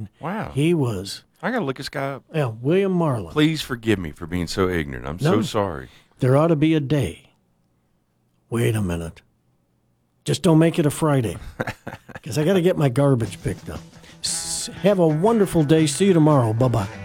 man. Wow. He was, I got to look this guy up. yeah, William Marlin. Please forgive me for being so ignorant. I'm so No. sorry. There ought to be a day. Wait a minute. Just don't make it a Friday, because I got to get my garbage picked up. Have a wonderful day. See you tomorrow. Bye-bye.